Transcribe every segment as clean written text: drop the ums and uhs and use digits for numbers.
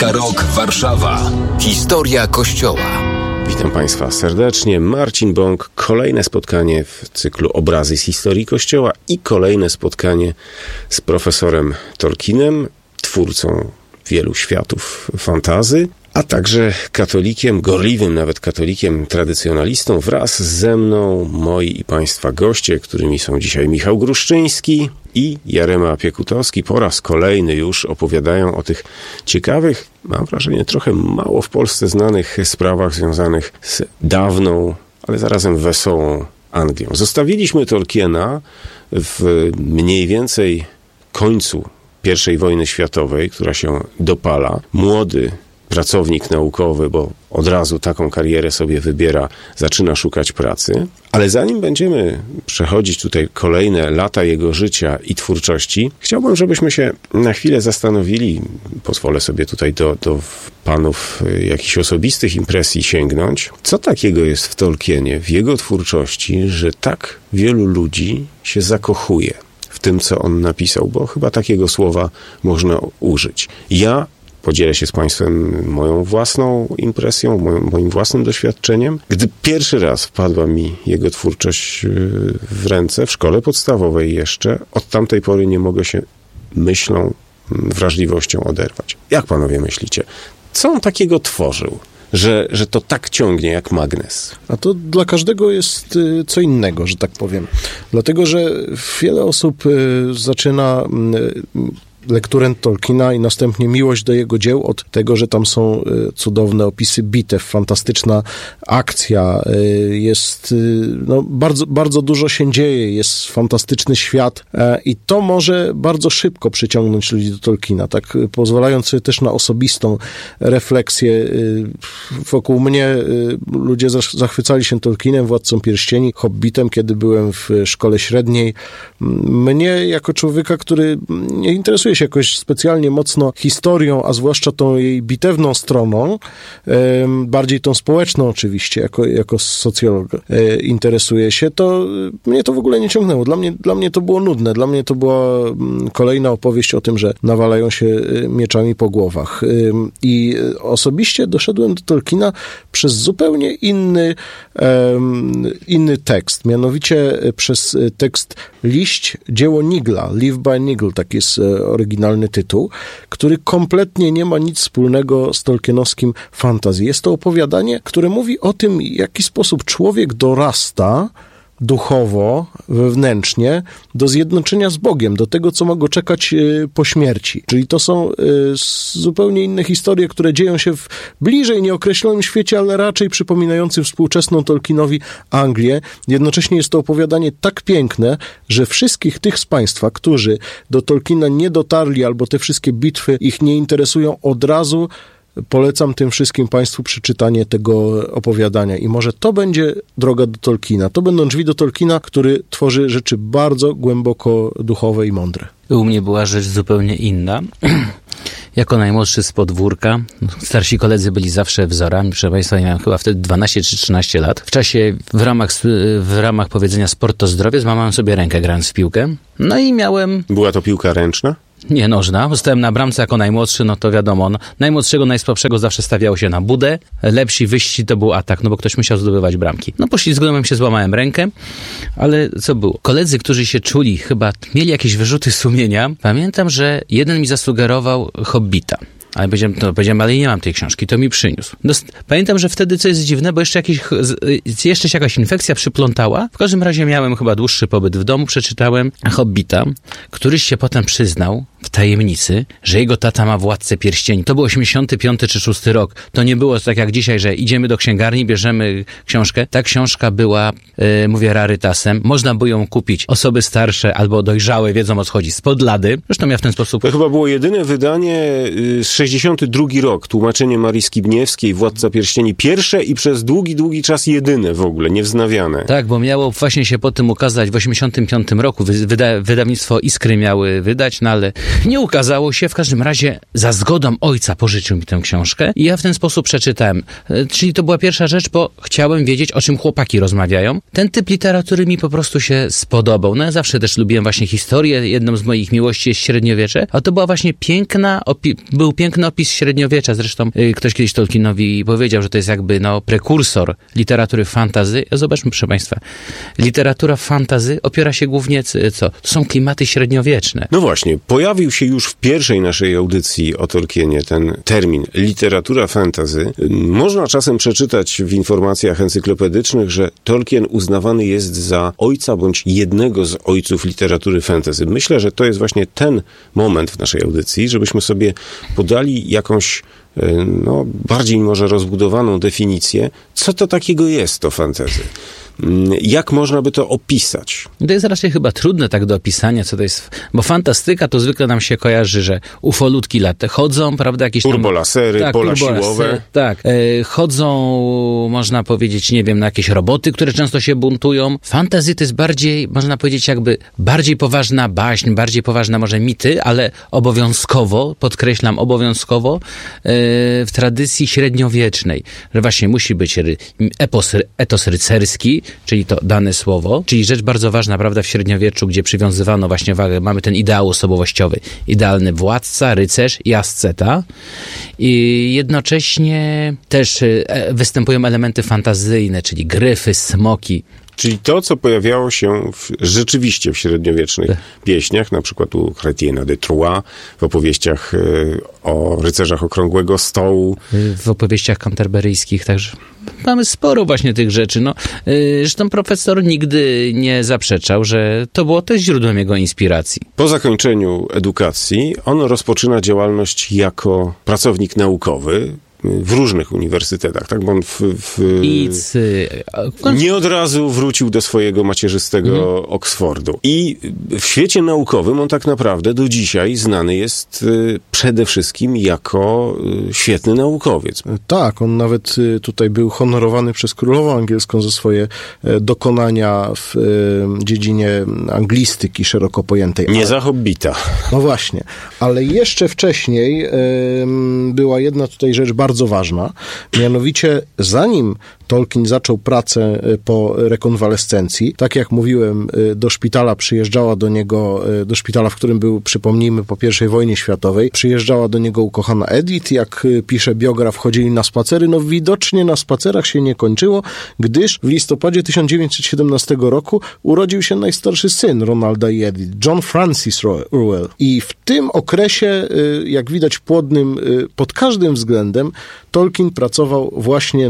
Rok Warszawa. Historia Kościoła. Witam Państwa serdecznie. Marcin Bąk. Kolejne spotkanie w cyklu Obrazy z historii Kościoła i kolejne spotkanie z profesorem Tolkienem, twórcą wielu światów fantasy, a także katolikiem, gorliwym nawet katolikiem, tradycjonalistą. Wraz ze mną moi i Państwa goście, którymi są dzisiaj Michał Gruszczyński i Jarema Piekutowski. Po raz kolejny już opowiadają o tych ciekawych, mam wrażenie, trochę mało w Polsce znanych sprawach związanych z dawną, ale zarazem wesołą Anglią. Zostawiliśmy Tolkiena w mniej więcej końcu I wojny światowej, która się dopala. Młody pracownik naukowy, bo od razu taką karierę sobie wybiera, zaczyna szukać pracy. Ale zanim będziemy przechodzić tutaj kolejne lata jego życia i twórczości, chciałbym, żebyśmy się na chwilę zastanowili, pozwolę sobie tutaj do panów jakichś osobistych impresji sięgnąć, co takiego jest w Tolkienie, w jego twórczości, że tak wielu ludzi się zakochuje w tym, co on napisał, bo chyba takiego słowa można użyć. Ja podzielę się z Państwem moją własną impresją, moim własnym doświadczeniem. Gdy pierwszy raz wpadła mi jego twórczość w ręce, w szkole podstawowej jeszcze, od tamtej pory nie mogę się myślą, wrażliwością oderwać. Jak panowie myślicie? Co on takiego tworzył, że to tak ciągnie jak magnes? A to dla każdego jest co innego, że tak powiem. Dlatego, że wiele osób zaczyna lekturę Tolkiena i następnie miłość do jego dzieł od tego, że tam są cudowne opisy bitew, fantastyczna akcja, jest bardzo, bardzo dużo się dzieje, jest fantastyczny świat i to może bardzo szybko przyciągnąć ludzi do Tolkiena, tak pozwalając sobie też na osobistą refleksję. Wokół mnie ludzie zachwycali się Tolkienem, Władcą Pierścieni, Hobbitem, kiedy byłem w szkole średniej. Mnie jako człowieka, który nie interesuje się jakoś specjalnie mocno historią, a zwłaszcza tą jej bitewną stroną, bardziej tą społeczną oczywiście, jako socjolog interesuje się, to mnie to w ogóle nie ciągnęło. Dla mnie to było nudne. Dla mnie to była kolejna opowieść o tym, że nawalają się mieczami po głowach. I osobiście doszedłem do Tolkiena przez zupełnie inny tekst, mianowicie przez tekst Liść, dzieło Nigla, Live by Nigel, tak jest oryginalny tytuł, który kompletnie nie ma nic wspólnego z tolkienowskim fantasy. Jest to opowiadanie, które mówi o tym, w jaki sposób człowiek dorasta duchowo, wewnętrznie, do zjednoczenia z Bogiem, do tego, co ma go czekać po śmierci. Czyli to są zupełnie inne historie, które dzieją się w bliżej nieokreślonym świecie, ale raczej przypominającym współczesną Tolkienowi Anglię. Jednocześnie jest to opowiadanie tak piękne, że wszystkich tych z Państwa, którzy do Tolkiena nie dotarli, albo te wszystkie bitwy ich nie interesują, od razu polecam tym wszystkim Państwu przeczytanie tego opowiadania i może to będzie droga do Tolkiena. To będą drzwi do Tolkiena, który tworzy rzeczy bardzo głęboko duchowe i mądre. U mnie była rzecz zupełnie inna. Jako najmłodszy z podwórka, starsi koledzy byli zawsze wzorami. Proszę Państwa, ja miałem chyba wtedy 12 czy 13 lat. W czasie, w ramach powiedzenia sport to zdrowie, złamałem sobie rękę grając w piłkę. No i miałem... Była to piłka ręczna? Nie, nożna. Zostałem na bramce jako najmłodszy, no to wiadomo, najmłodszego, najsłabszego zawsze stawiało się na budę. Lepsi wyścig to był atak, no bo ktoś musiał zdobywać bramki. No poślizgnąłem się, złamałem rękę, ale co było? Koledzy, którzy się czuli, chyba mieli jakieś wyrzuty sumienia. Pamiętam, że jeden mi zasugerował Hobbita. Ale powiedziałem, ale nie mam tej książki, to mi przyniósł. Pamiętam, że wtedy, co jest dziwne, bo jeszcze się jakaś infekcja przyplątała. W każdym razie miałem chyba dłuższy pobyt w domu, przeczytałem Hobbita. Któryś się potem przyznał w tajemnicy, że jego tata ma Władcę Pierścieni. To był 85 czy 6 rok. To nie było tak jak dzisiaj, że idziemy do księgarni, bierzemy książkę. Ta książka była, mówię, rarytasem. Można było ją kupić. Osoby starsze albo dojrzałe wiedzą, o co chodzi, spod lady. Zresztą ja w ten sposób... To chyba było jedyne wydanie 62 rok, tłumaczenie Marii Skibniewskiej, Władca Pierścieni, pierwsze i przez długi czas jedyne w ogóle, niewznawiane. Tak, bo miało właśnie się po tym ukazać w 85 roku. Wydawnictwo Iskry miały wydać, no ale Nie ukazało się, w każdym razie za zgodą ojca pożyczył mi tę książkę i ja w ten sposób przeczytałem. Czyli to była pierwsza rzecz, bo chciałem wiedzieć, o czym chłopaki rozmawiają. Ten typ literatury mi po prostu się spodobał. No ja zawsze też lubiłem właśnie historię. Jedną z moich miłości jest średniowiecze, a to była właśnie był piękny opis średniowiecza. Zresztą ktoś kiedyś Tolkienowi powiedział, że to jest jakby prekursor literatury fantasy. Zobaczmy, proszę Państwa. Literatura fantasy opiera się głównie co? To są klimaty średniowieczne. No właśnie, pojawił się już w pierwszej naszej audycji o Tolkienie ten termin literatura fantasy. Można czasem przeczytać w informacjach encyklopedycznych, że Tolkien uznawany jest za ojca bądź jednego z ojców literatury fantasy. Myślę, że to jest właśnie ten moment w naszej audycji, żebyśmy sobie podali jakąś bardziej może rozbudowaną definicję, co to takiego jest to fantasy. Jak można by to opisać? To jest raczej chyba trudne tak do opisania, co to jest, bo fantastyka to zwykle nam się kojarzy, że ufolutki late chodzą, prawda, jakieś tam... Turbolasery, pola siłowe. Tak, chodzą, można powiedzieć, nie wiem, na jakieś roboty, które często się buntują. Fantasy to jest bardziej, można powiedzieć, jakby bardziej poważna baśń, bardziej poważna może mity, ale obowiązkowo, podkreślam, obowiązkowo w tradycji średniowiecznej, że właśnie musi być etos rycerski, czyli to dane słowo, czyli rzecz bardzo ważna, prawda, w średniowieczu, gdzie przywiązywano właśnie wagę, mamy ten ideał osobowościowy, idealny władca, rycerz i asceta i jednocześnie też występują elementy fantazyjne, czyli gryfy, smoki. Czyli to, co pojawiało się rzeczywiście w średniowiecznych pieśniach, na przykład u Chrétiena de Troyes, w opowieściach o rycerzach Okrągłego Stołu. W opowieściach kanterberyjskich, także mamy sporo właśnie tych rzeczy. Zresztą profesor nigdy nie zaprzeczał, że to było też źródłem jego inspiracji. Po zakończeniu edukacji on rozpoczyna działalność jako pracownik naukowy w różnych uniwersytetach, tak? Bo on nie od razu wrócił do swojego macierzystego Oksfordu. I w świecie naukowym on tak naprawdę do dzisiaj znany jest przede wszystkim jako świetny naukowiec. Tak, on nawet tutaj był honorowany przez królową angielską za swoje dokonania w dziedzinie anglistyki szeroko pojętej. Nie za hobbita. No właśnie, ale jeszcze wcześniej była jedna tutaj rzecz bardzo ważna, mianowicie zanim Tolkien zaczął pracę po rekonwalescencji, tak jak mówiłem, do szpitala przyjeżdżała do niego, do szpitala, w którym był, przypomnijmy, po I wojnie światowej, przyjeżdżała do niego ukochana Edith, jak pisze biograf, chodzili na spacery, widocznie na spacerach się nie kończyło, gdyż w listopadzie 1917 roku urodził się najstarszy syn Ronalda i Edith, John Francis Reuel. I w tym okresie, jak widać płodnym pod każdym względem, Tolkien pracował właśnie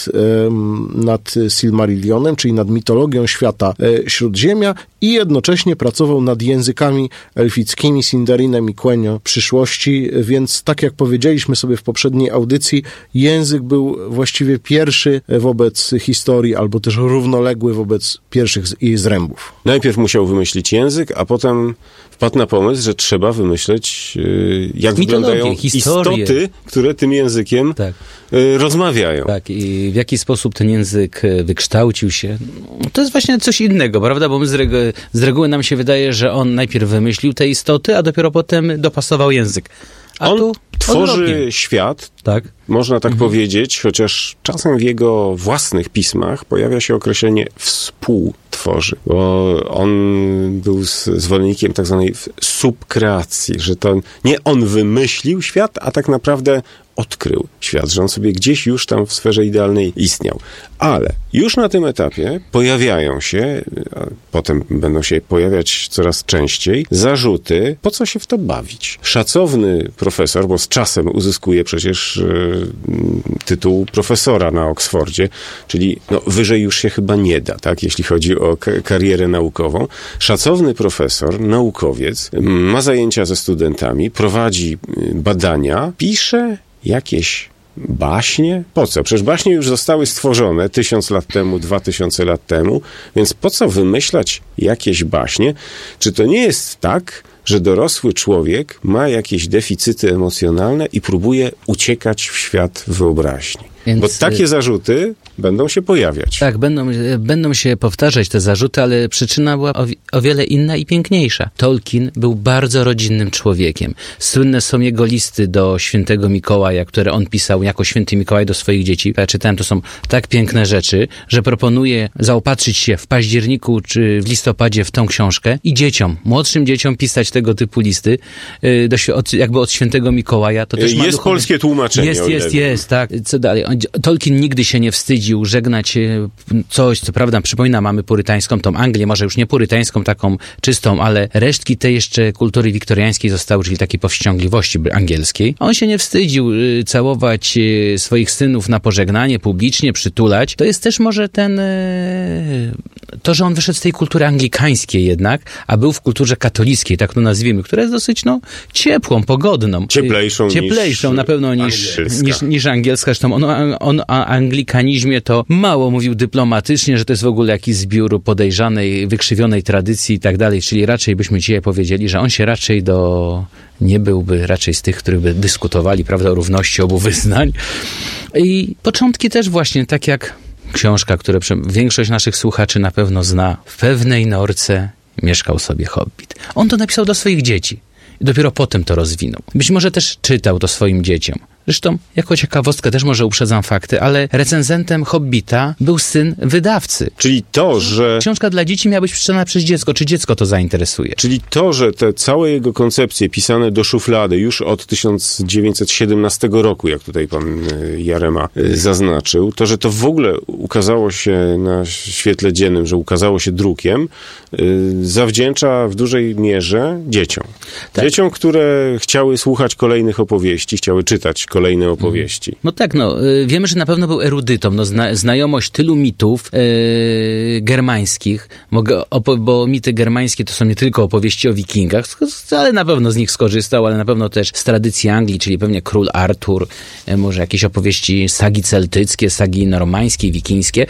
nad Silmarillionem, czyli nad mitologią świata Śródziemia i jednocześnie pracował nad językami elfickimi, Sindarinem i Quenya przyszłości, więc tak jak powiedzieliśmy sobie w poprzedniej audycji, język był właściwie pierwszy wobec historii, albo też równoległy wobec pierwszych jej zrębów. Najpierw musiał wymyślić język, a potem wpadł na pomysł, że trzeba wymyśleć, jak wyglądają istoty, które tym językiem rozmawiają. Tak, i w jaki sposób ten język wykształcił się. To jest właśnie coś innego, prawda? Bo my z reguły nam się wydaje, że on najpierw wymyślił te istoty, a dopiero potem dopasował język. A on tu tworzy odwrotnie. Świat, tak? Można tak powiedzieć, chociaż czasem w jego własnych pismach pojawia się określenie współtworzy, bo on był zwolennikiem tak zwanej subkreacji, że to nie on wymyślił świat, a tak naprawdę odkrył świat, że on sobie gdzieś już tam w sferze idealnej istniał. Ale już na tym etapie pojawiają się, a potem będą się pojawiać coraz częściej, zarzuty, po co się w to bawić. Szacowny profesor, bo z czasem uzyskuje przecież tytuł profesora na Oksfordzie, czyli wyżej już się chyba nie da, tak, jeśli chodzi o karierę naukową. Szacowny profesor, naukowiec, ma zajęcia ze studentami, prowadzi badania, pisze jakieś baśnie? Po co? Przecież baśnie już zostały stworzone 1000 lat temu, 2000 lat temu, więc po co wymyślać jakieś baśnie? Czy to nie jest tak, że dorosły człowiek ma jakieś deficyty emocjonalne i próbuje uciekać w świat wyobraźni? Więc... Bo takie zarzuty będą się pojawiać. Tak, będą się powtarzać te zarzuty, ale przyczyna była o wiele inna i piękniejsza. Tolkien był bardzo rodzinnym człowiekiem. Słynne są jego listy do świętego Mikołaja, które on pisał jako święty Mikołaj do swoich dzieci. Ja czytałem, to są tak piękne rzeczy, że proponuję zaopatrzyć się w październiku czy w listopadzie w tą książkę i dzieciom, młodszym dzieciom pisać tego typu listy, jakby od świętego Mikołaja. To też jest polskie tłumaczenie. Jest, tak. Co dalej? Tolkien nigdy się nie wstydził żegnać coś, co prawda, przypomina, mamy purytańską tą Anglię, może już nie purytańską, taką czystą, ale resztki tej jeszcze kultury wiktoriańskiej zostały, czyli takiej powściągliwości angielskiej. On się nie wstydził całować swoich synów na pożegnanie, publicznie przytulać. To jest też może to, że on wyszedł z tej kultury anglikańskiej jednak, a był w kulturze katolickiej, tak to nazwijmy, która jest dosyć, ciepłą, pogodną. Cieplejszą na pewno niż angielska. Zresztą on o anglikanizmie to mało mówił dyplomatycznie, że to jest w ogóle jakiś zbiór podejrzanej, wykrzywionej tradycji i tak dalej, czyli raczej byśmy dzisiaj powiedzieli, że on się raczej nie byłby raczej z tych, których by dyskutowali, prawda, o równości obu wyznań. I początki też właśnie, tak jak książka, którą większość naszych słuchaczy na pewno zna. W pewnej norce mieszkał sobie hobbit. On to napisał do swoich dzieci. I dopiero potem to rozwinął. Być może też czytał to swoim dzieciom. Zresztą, jako ciekawostkę też może uprzedzam fakty, ale recenzentem Hobbita był syn wydawcy. Czyli to, że... Książka dla dzieci miała być przeczytana przez dziecko. Czy dziecko to zainteresuje? Czyli to, że te całe jego koncepcje pisane do szuflady już od 1917 roku, jak tutaj pan Jarema zaznaczył, to, że to w ogóle ukazało się na świetle dziennym, że ukazało się drukiem, zawdzięcza w dużej mierze dzieciom. Tak. Dzieciom, które chciały słuchać kolejnych opowieści, chciały czytać kolejne opowieści. No tak, wiemy, że na pewno był erudytą. Znajomość tylu mitów germańskich, bo mity germańskie to są nie tylko opowieści o wikingach, ale na pewno z nich skorzystał, ale na pewno też z tradycji Anglii, czyli pewnie król Artur, może jakieś opowieści sagi celtyckie, sagi normańskie, wikińskie.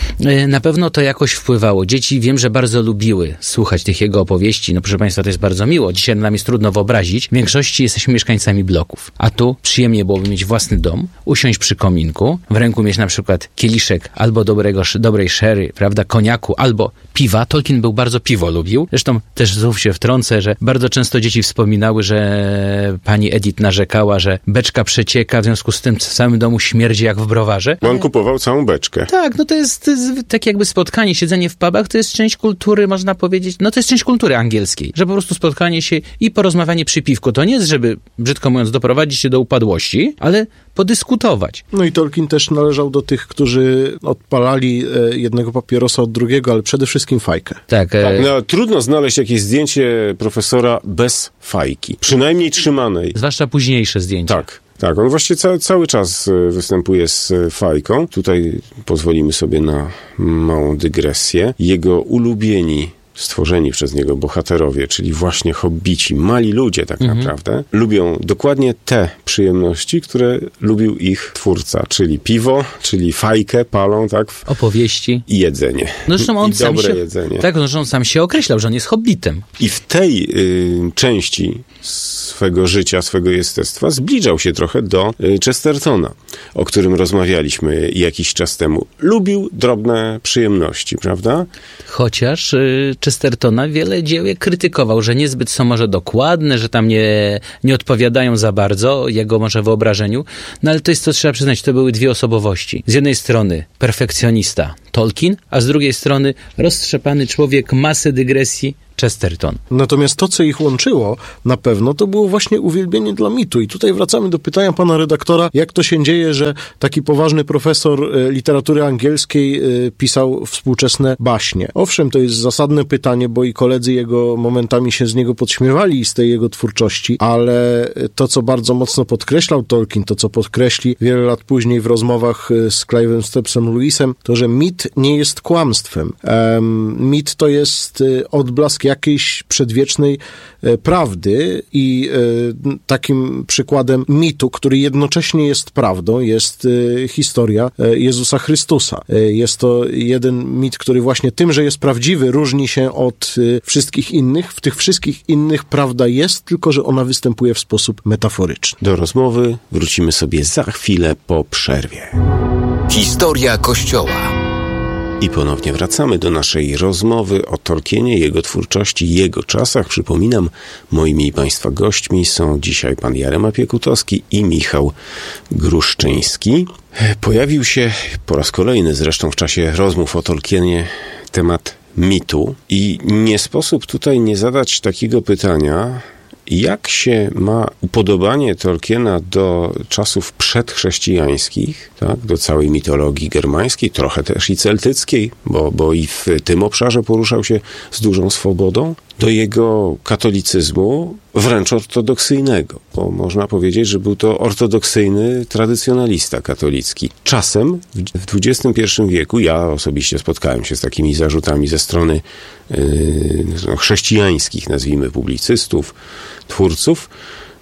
Na pewno to jakoś wpływało. Dzieci wiem, że bardzo lubiły słuchać tych jego opowieści. Proszę Państwa, to jest bardzo miło. Dzisiaj nam jest trudno wyobrazić. W większości jesteśmy mieszkańcami bloków. A tu przyjemnie byłoby mieć własny dom, usiąść przy kominku, w ręku mieć na przykład kieliszek albo dobrej sherry, prawda, koniaku, albo piwa. Tolkien bardzo piwo lubił. Zresztą też znów się wtrącę, że bardzo często dzieci wspominały, że pani Edith narzekała, że beczka przecieka, w związku z tym w całym domu śmierdzi jak w browarze. Bo on kupował całą beczkę. Tak, to jest tak jakby spotkanie, siedzenie w pubach, to jest część kultury, można powiedzieć, to jest część kultury angielskiej, że po prostu spotkanie się i porozmawianie przy piwku. To nie jest, żeby, brzydko mówiąc, doprowadzić się do upadłości, ale podyskutować. No i Tolkien też należał do tych, którzy odpalali jednego papierosa od drugiego, ale przede wszystkim fajkę. Tak. Trudno znaleźć jakieś zdjęcie profesora bez fajki. Przynajmniej trzymanej. Zwłaszcza późniejsze zdjęcia. Tak, on właściwie cały czas występuje z fajką. Tutaj pozwolimy sobie na małą dygresję. Jego ulubieni, stworzeni przez niego bohaterowie, czyli właśnie hobbici, mali ludzie tak naprawdę, lubią dokładnie te przyjemności, które lubił ich twórca, czyli piwo, czyli fajkę, palą, tak? Opowieści. I jedzenie. Zresztą on jedzenie. Tak, on sam się określał, że on jest hobbitem. I w tej części swego życia, swego jestestwa zbliżał się trochę do Chestertona, o którym rozmawialiśmy jakiś czas temu. Lubił drobne przyjemności, prawda? Chociaż Chestertona wiele dzieł krytykował, że niezbyt są może dokładne, że tam nie odpowiadają za bardzo jego może wyobrażeniu, ale to jest, co trzeba przyznać, to były dwie osobowości. Z jednej strony perfekcjonista Tolkien, a z drugiej strony roztrzepany człowiek, masę dygresji, Chesterton. Natomiast to, co ich łączyło na pewno, to było właśnie uwielbienie dla mitu. I tutaj wracamy do pytania pana redaktora, jak to się dzieje, że taki poważny profesor literatury angielskiej pisał współczesne baśnie. Owszem, to jest zasadne pytanie, bo i koledzy jego momentami się z niego podśmiewali z tej jego twórczości, ale to, co bardzo mocno podkreślał Tolkien, to, co podkreśli wiele lat później w rozmowach z Clive'em Stepsem Lewisem, to, że mit nie jest kłamstwem. Mit to jest odblask jakiejś przedwiecznej prawdy i takim przykładem mitu, który jednocześnie jest prawdą, jest historia Jezusa Chrystusa. Jest to jeden mit, który właśnie tym, że jest prawdziwy, różni się od wszystkich innych. W tych wszystkich innych prawda jest, tylko że ona występuje w sposób metaforyczny. Do rozmowy wrócimy sobie za chwilę po przerwie. Historia Kościoła. I ponownie wracamy do naszej rozmowy o Tolkienie, jego twórczości, jego czasach. Przypominam, moimi i Państwa gośćmi są dzisiaj pan Jarema Piekutowski i Michał Gruszczyński. Pojawił się po raz kolejny zresztą w czasie rozmów o Tolkienie temat mitu i nie sposób tutaj nie zadać takiego pytania, jak się ma upodobanie Tolkiena do czasów przedchrześcijańskich, tak, do całej mitologii germańskiej, trochę też i celtyckiej, bo i w tym obszarze poruszał się z dużą swobodą, do jego katolicyzmu, wręcz ortodoksyjnego, bo można powiedzieć, że był to ortodoksyjny tradycjonalista katolicki. Czasem w XXI wieku, ja osobiście spotkałem się z takimi zarzutami ze strony chrześcijańskich, nazwijmy, publicystów, twórców,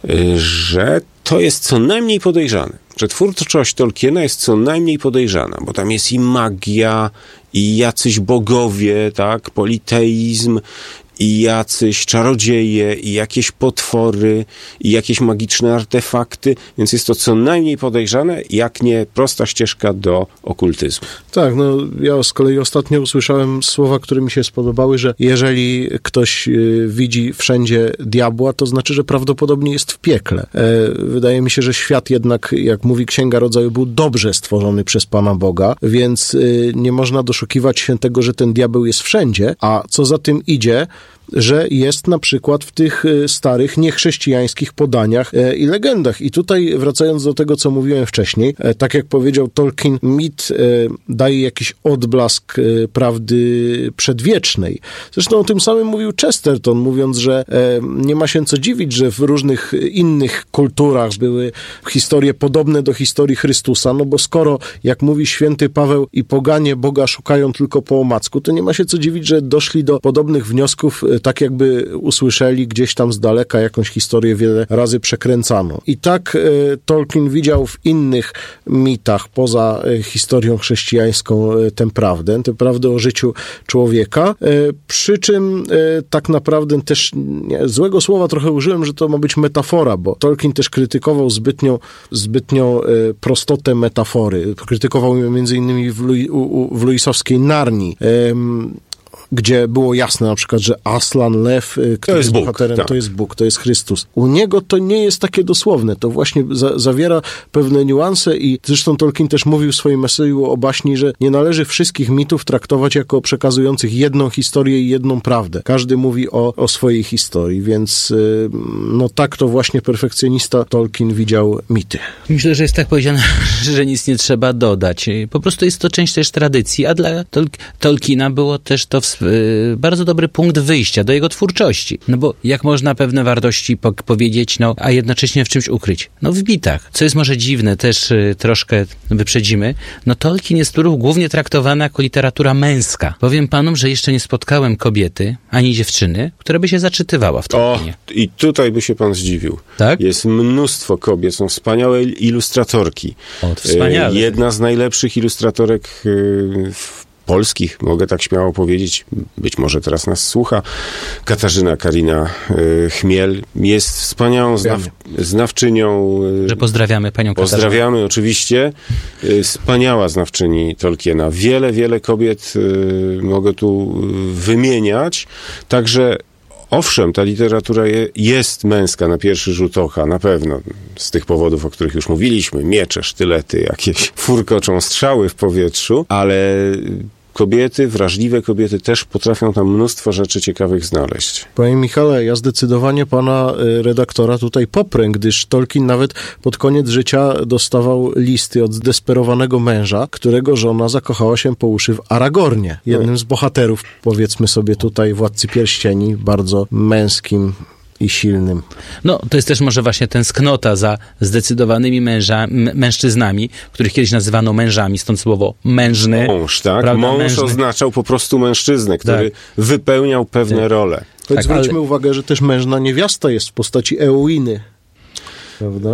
że to jest co najmniej podejrzane, że twórczość Tolkiena jest co najmniej podejrzana, bo tam jest i magia, i jacyś bogowie, tak, politeizm, i jacyś czarodzieje, i jakieś potwory, i jakieś magiczne artefakty, więc jest to co najmniej podejrzane, jak nie prosta ścieżka do okultyzmu. Tak, no ja z kolei ostatnio usłyszałem słowa, które mi się spodobały, że jeżeli ktoś widzi wszędzie diabła, to znaczy, że prawdopodobnie jest w piekle. Wydaje mi się, że świat jednak, jak mówi Księga Rodzaju, był dobrze stworzony przez Pana Boga, więc nie można doszukiwać się tego, że ten diabeł jest wszędzie, a co za tym idzie, że jest na przykład w tych starych, niechrześcijańskich podaniach i legendach. I tutaj wracając do tego, co mówiłem wcześniej, tak jak powiedział Tolkien, mit daje jakiś odblask prawdy przedwiecznej. Zresztą o tym samym mówił Chesterton, mówiąc, że nie ma się co dziwić, że w różnych innych kulturach były historie podobne do historii Chrystusa, no bo skoro, jak mówi święty Paweł, i poganie Boga szukają tylko po omacku, to nie ma się co dziwić, że doszli do podobnych wniosków, tak jakby usłyszeli gdzieś tam z daleka jakąś historię wiele razy przekręcano. I tak Tolkien widział w innych mitach, poza historią chrześcijańską, tę prawdę o życiu człowieka, przy czym tak naprawdę też złego słowa trochę użyłem, że to ma być metafora, bo Tolkien też krytykował zbytnią prostotę metafory. Krytykował ją między innymi w Louisowskiej Narni, gdzie było jasne na przykład, że Aslan, lew, który jest bohaterem, tak. To jest Bóg, to jest Chrystus. U niego to nie jest takie dosłowne. To właśnie zawiera pewne niuanse i zresztą Tolkien też mówił w swoim eseju o baśni, że nie należy wszystkich mitów traktować jako przekazujących jedną historię i jedną prawdę. Każdy mówi o swojej historii, więc no tak to właśnie perfekcjonista Tolkien widział mity. Myślę, że jest tak powiedziane, że nic nie trzeba dodać. Po prostu jest to część też tradycji, a dla Tolkiena było też to bardzo dobry punkt wyjścia do jego twórczości. No bo jak można pewne wartości powiedzieć, no a jednocześnie w czymś ukryć? No w mitach. Co jest może dziwne, też troszkę wyprzedzimy, no Tolkien jest głównie traktowany jako literatura męska. Powiem panom, że jeszcze nie spotkałem kobiety, ani dziewczyny, która by się zaczytywała w Tolkienie. I tutaj by się pan zdziwił. Tak? Jest mnóstwo kobiet, są wspaniałe ilustratorki. Wspaniale. Jedna z najlepszych ilustratorek polskich, mogę tak śmiało powiedzieć, być może teraz nas słucha, Katarzyna Karina Chmiel, jest wspaniałą znawczynią. Że pozdrawiamy panią Katarzynę. Pozdrawiamy oczywiście. Wspaniała znawczyni Tolkiena. Wiele kobiet mogę tu wymieniać, także owszem, ta literatura jest męska na pierwszy rzut oka, na pewno, z tych powodów, o których już mówiliśmy, miecze, sztylety, jakieś furkoczą strzały w powietrzu, ale kobiety, wrażliwe kobiety też potrafią tam mnóstwo rzeczy ciekawych znaleźć. Panie Michale, ja zdecydowanie pana redaktora tutaj poprę, gdyż Tolkien nawet pod koniec życia dostawał listy od zdesperowanego męża, którego żona zakochała się po uszy w Aragornie, jednym z bohaterów, powiedzmy sobie tutaj, Władcy Pierścieni, bardzo męskim i silnym. No, to jest też może właśnie tęsknota za zdecydowanymi mężczyznami, których kiedyś nazywano mężami, stąd słowo mężny. Mąż, tak? Prawda? Mąż mężny oznaczał po prostu mężczyznę, który wypełniał pewne role. Zwróćmy uwagę, że też mężna niewiasta jest w postaci Eowiny. Prawda?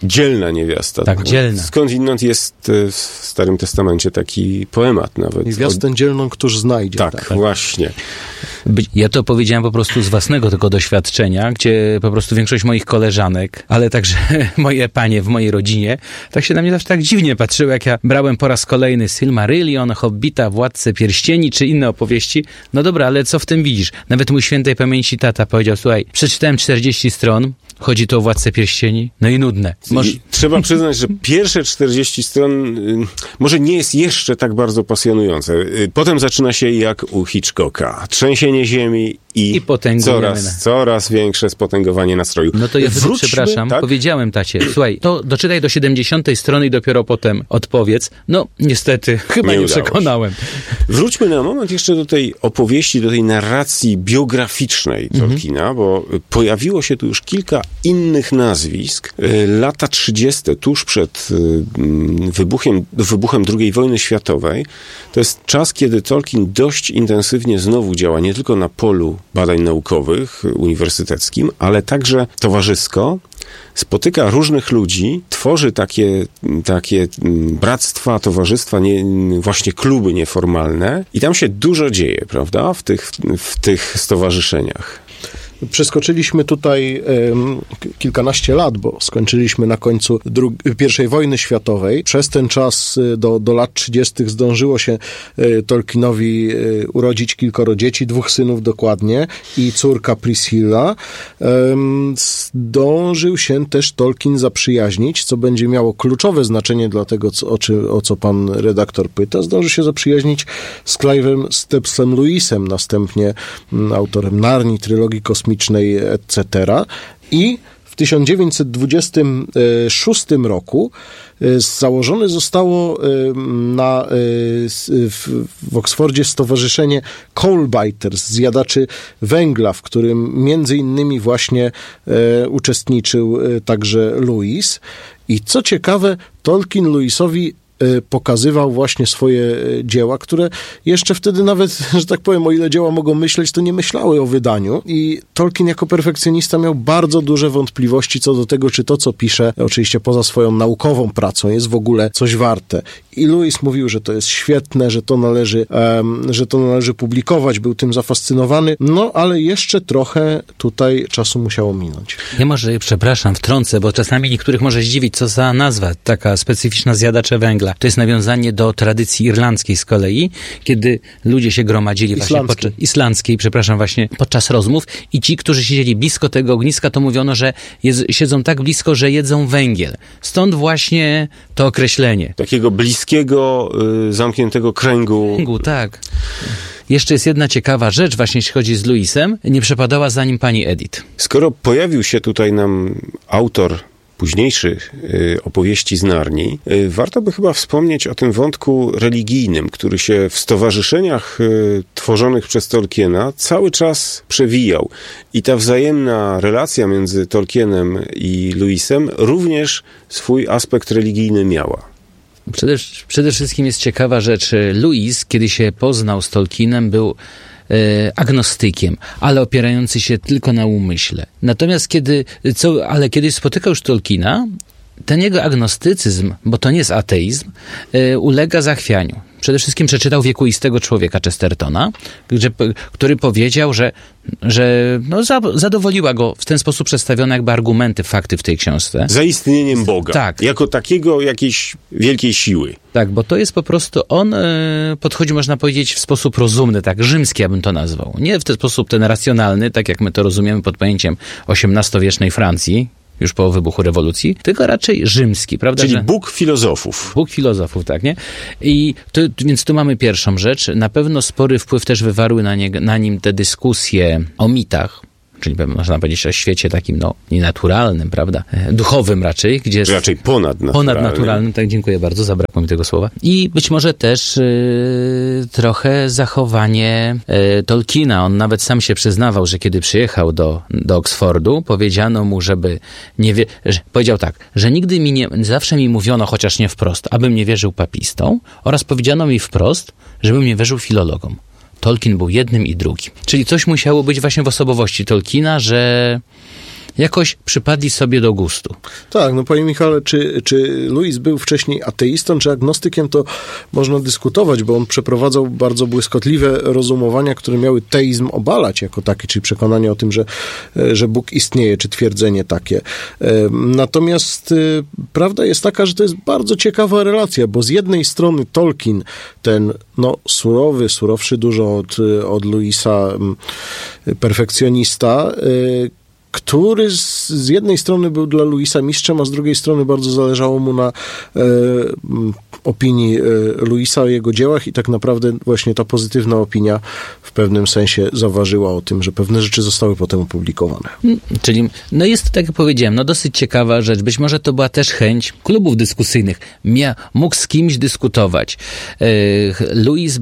Dzielna niewiasta. Tak, dzielna. Skądinąd jest w Starym Testamencie taki poemat nawet. Niewiastę dzielną, któż znajdzie. Tak, właśnie. Ja to powiedziałem po prostu z własnego tego doświadczenia, gdzie po prostu większość moich koleżanek, ale także moje panie w mojej rodzinie, tak się na mnie zawsze tak dziwnie patrzyły, jak ja brałem po raz kolejny Silmarillion, Hobbita, Władcę Pierścieni czy inne opowieści. No dobra, ale co w tym widzisz? Nawet mój świętej pamięci tata powiedział, słuchaj, przeczytałem 40 stron, chodzi tu o Władcę Pierścieni, no i nudne. Trzeba przyznać, że pierwsze 40 stron może nie jest jeszcze tak bardzo pasjonujące. Potem zaczyna się jak u Hitchcocka. Trzęsienie ziemi i coraz większe spotęgowanie nastroju. No to ja przepraszam, tak? Powiedziałem tacie, słuchaj, to doczytaj do 70 strony i dopiero potem odpowiedz. No, niestety, chyba nie przekonałem. Wróćmy na moment jeszcze do tej opowieści, do tej narracji biograficznej Tolkiena, bo pojawiło się tu już kilka innych nazwisk. Lata 30. tuż przed wybuchem II wojny światowej, to jest czas, kiedy Tolkien dość intensywnie znowu działa nie tylko na polu badań naukowych, uniwersyteckim, ale także towarzysko. Spotyka różnych ludzi, tworzy takie bractwa, towarzystwa, właśnie kluby nieformalne i tam się dużo dzieje, prawda, w tych stowarzyszeniach. Przeskoczyliśmy tutaj kilkanaście lat, bo skończyliśmy na końcu I wojny światowej. Przez ten czas do lat 30. zdążyło się Tolkienowi urodzić kilkoro dzieci, 2 synów dokładnie i córka Priscilla. Zdążył się też Tolkien zaprzyjaźnić, co będzie miało kluczowe znaczenie dla tego, o co pan redaktor pyta. Zdążył się zaprzyjaźnić z Clive'em Stepsem Lewisem, następnie autorem Narni, trylogii kosmicznej, etc. I w 1926 roku założone zostało w Oksfordzie stowarzyszenie Coalbiters, zjadaczy węgla, w którym między innymi właśnie uczestniczył także Lewis. I co ciekawe, Tolkien Lewisowi pokazywał właśnie swoje dzieła, które jeszcze wtedy nawet, że tak powiem, o ile dzieła mogą myśleć, to nie myślały o wydaniu. I Tolkien jako perfekcjonista miał bardzo duże wątpliwości co do tego, czy to, co pisze, oczywiście poza swoją naukową pracą, jest w ogóle coś warte. I Lewis mówił, że to jest świetne, że to należy publikować, był tym zafascynowany, no ale jeszcze trochę tutaj czasu musiało minąć. Ja może, przepraszam, wtrącę, bo czasami niektórych może zdziwić, co za nazwa, taka specyficzna zjadacze węgla. To jest nawiązanie do tradycji irlandzkiej z kolei, kiedy ludzie się gromadzili islandzkiej, właśnie podczas rozmów i ci, którzy siedzieli blisko tego ogniska, to mówiono, że siedzą tak blisko, że jedzą węgiel. Stąd właśnie to określenie. Takiego bliskiego, zamkniętego kręgu. Tak. Jeszcze jest jedna ciekawa rzecz, właśnie jeśli chodzi z Lewisem, nie przepadała za nim pani Edith. Skoro pojawił się tutaj nam autor późniejszych opowieści z Narni, warto by chyba wspomnieć o tym wątku religijnym, który się w stowarzyszeniach tworzonych przez Tolkiena cały czas przewijał. I ta wzajemna relacja między Tolkienem i Lewisem również swój aspekt religijny miała. Przede wszystkim jest ciekawa rzecz. Lewis, kiedy się poznał z Tolkienem, był agnostykiem, ale opierający się tylko na umyśle. Natomiast kiedy spotykał już Tolkiena, ten jego agnostycyzm, bo to nie jest ateizm, ulega zachwianiu. Przede wszystkim przeczytał Wiekuistego człowieka Chestertona, który powiedział, że zadowoliła go w ten sposób przedstawione jakby argumenty, fakty w tej książce. Za istnieniem Boga. Tak. Jako takiego jakiejś wielkiej siły. Tak, bo to jest po prostu, on podchodzi, można powiedzieć, w sposób rozumny, tak, rzymski ja bym to nazwał. Nie w ten sposób ten racjonalny, tak jak my to rozumiemy pod pojęciem XVIII-wiecznej Francji, już po wybuchu rewolucji, tylko raczej rzymski, prawda? Czyli Bóg filozofów. Bóg filozofów, tak, nie? Więc tu mamy pierwszą rzecz. Na pewno spory wpływ też wywarły na nim te dyskusje o mitach, czyli można powiedzieć o świecie takim, nienaturalnym, prawda? Duchowym raczej, gdzie jest... Raczej ponadnaturalnym, tak, dziękuję bardzo, zabrakło mi tego słowa. I być może też trochę zachowanie Tolkiena. On nawet sam się przyznawał, że kiedy przyjechał do Oksfordu, powiedziano mu, powiedział tak, że nigdy zawsze mi mówiono, chociaż nie wprost, abym nie wierzył papistom, oraz powiedziano mi wprost, żebym nie wierzył filologom. Tolkien był jednym i drugim. Czyli coś musiało być właśnie w osobowości Tolkiena, że jakoś przypadli sobie do gustu. Tak, no panie Michale, czy Louis był wcześniej ateistą, czy agnostykiem, to można dyskutować, bo on przeprowadzał bardzo błyskotliwe rozumowania, które miały teizm obalać jako taki, czyli przekonanie o tym, że Bóg istnieje, czy twierdzenie takie. Natomiast prawda jest taka, że to jest bardzo ciekawa relacja, bo z jednej strony Tolkien, ten surowszy dużo od Louisa perfekcjonista, który z jednej strony był dla Louisa mistrzem, a z drugiej strony bardzo zależało mu na opinii Louisa o jego dziełach i tak naprawdę właśnie ta pozytywna opinia w pewnym sensie zaważyła o tym, że pewne rzeczy zostały potem opublikowane. Czyli, jest to, tak jak powiedziałem, dosyć ciekawa rzecz. Być może to była też chęć klubów dyskusyjnych. Mógł z kimś dyskutować. Louis